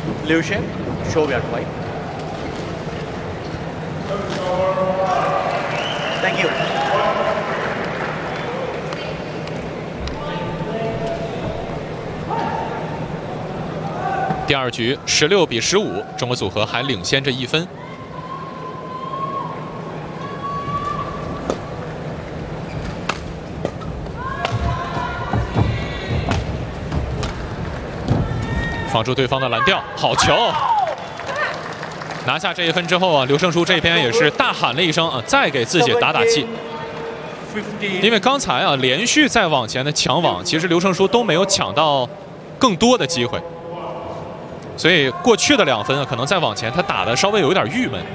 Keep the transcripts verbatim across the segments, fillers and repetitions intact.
Liu Shen, show your white. Thank you. 第二局十六比十五，中国组合还领先着一分。放出对方的蓝调，好球！拿下这一分之后啊，刘胜书这边也是大喊了一声啊，再给自己打打气。因为刚才啊连续在往前的抢网，其实刘胜书都没有抢到更多的机会。 所以过去的两分啊，可能再往前他打的稍微有一点郁闷。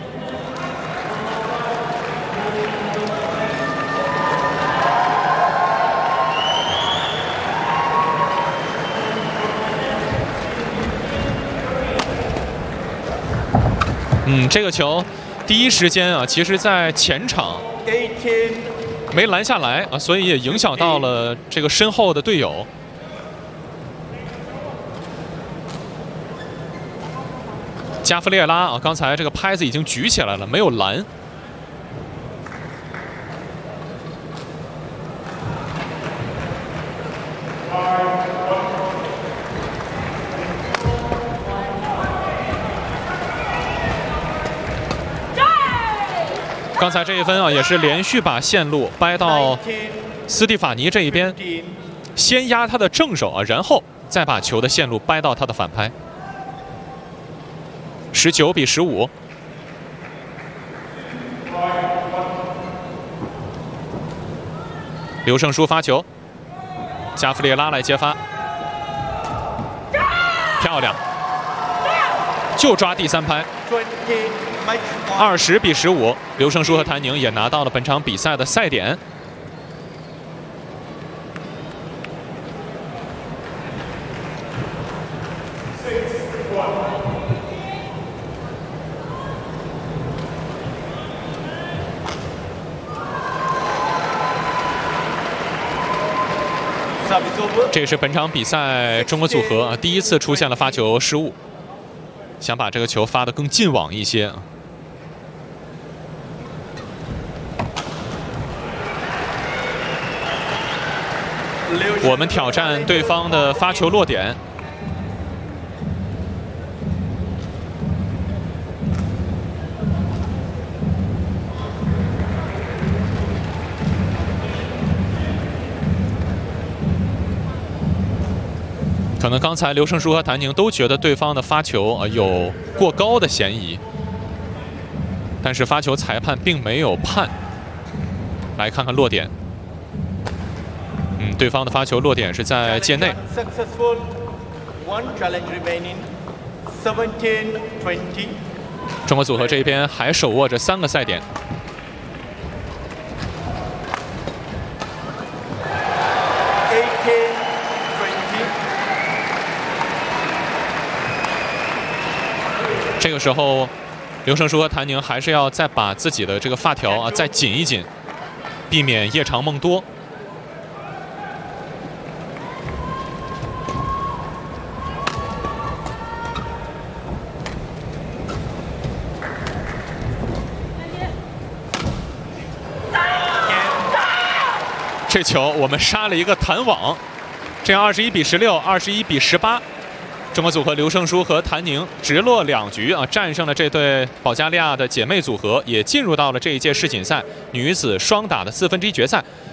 嗯，这个球第一时间啊，其实在前场没拦下来啊，所以也影响到了这个身后的队友。 加夫列拉啊，刚才这个拍子已经举起来了，没有拦。刚才这一分啊，也是连续把线路掰到斯蒂法尼这一边，先压他的正手啊，然后再把球的线路掰到他的反拍。 十九比十五，刘胜书发球，加夫列拉来接发，漂亮，就抓第三拍。二十比十五，刘胜书和谭宁也拿到了本场比赛的赛点。 这是本场比赛中国组合啊第一次出现了发球失误，想把这个球发得更近网一些。我们挑战对方的发球落点。 可能刚才刘胜书和谭宁都觉得对方的发球啊有过高的嫌疑，但是发球裁判并没有判。来看看落点，嗯，对方的发球落点是在界内。中国组合这一边还手握着三个赛点。 这个时候，刘胜书和谭宁还是要再把自己的这个发条啊再紧一紧，避免夜长梦多。这球我们杀了一个弹网，这样二十一比十六，二十一比十八。 中国组合刘胜书和谭宁直落两局啊，战胜了这对保加利亚的姐妹组合，也进入到了这一届世锦赛女子双打的四分之一决赛。